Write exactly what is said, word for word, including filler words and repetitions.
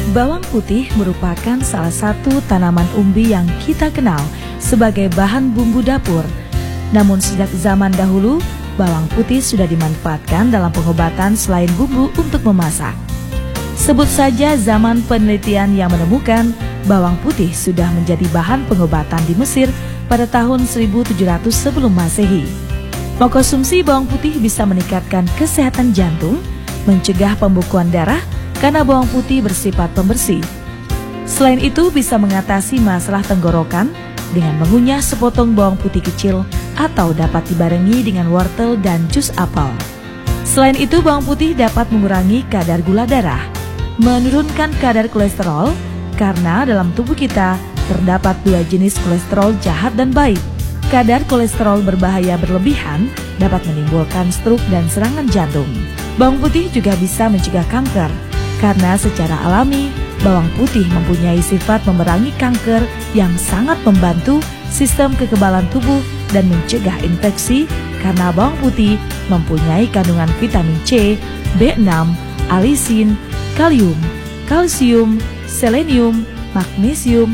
Bawang putih merupakan salah satu tanaman umbi yang kita kenal sebagai bahan bumbu dapur. Namun sejak zaman dahulu, bawang putih sudah dimanfaatkan dalam pengobatan selain bumbu untuk memasak. Sebut saja zaman penelitian yang menemukan bawang putih sudah menjadi bahan pengobatan di Mesir pada tahun seribu tujuh ratus sebelum Masehi. Mengkonsumsi bawang putih bisa meningkatkan kesehatan jantung, mencegah pembekuan darah karena bawang putih bersifat pembersih. Selain itu bisa mengatasi masalah tenggorokan dengan mengunyah sepotong bawang putih kecil atau dapat dibarengi dengan wortel dan jus apel. Selain itu bawang putih dapat mengurangi kadar gula darah, menurunkan kadar kolesterol karena dalam tubuh kita terdapat dua jenis kolesterol jahat dan baik. Kadar kolesterol berbahaya berlebihan dapat menimbulkan stroke dan serangan jantung. Bawang putih juga bisa mencegah kanker karena secara alami bawang putih mempunyai sifat memerangi kanker yang sangat membantu sistem kekebalan tubuh dan mencegah infeksi karena bawang putih mempunyai kandungan vitamin C, B enam, alisin, kalium, kalsium, selenium, magnesium,